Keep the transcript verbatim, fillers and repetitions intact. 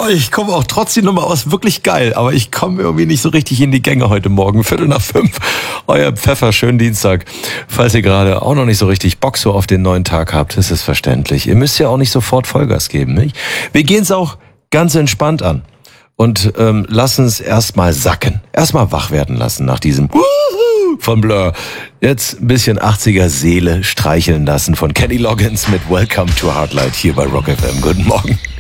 Oh, ich komme auch trotz die Nummer aus, wirklich geil, aber ich komme irgendwie nicht so richtig in die Gänge heute Morgen. Viertel nach fünf, euer Pfeffer, schönen Dienstag. Falls ihr gerade auch noch nicht so richtig Bock so auf den neuen Tag habt, ist es verständlich. Ihr müsst ja auch nicht sofort Vollgas geben, nicht? Wir gehen es auch ganz entspannt an und ähm, lassen es erstmal sacken. Erstmal wach werden lassen nach diesem Wuhu von Blur. Jetzt ein bisschen achtziger Seele streicheln lassen von Kenny Loggins mit Welcome to Heartlight hier bei Rock F M. Guten Morgen.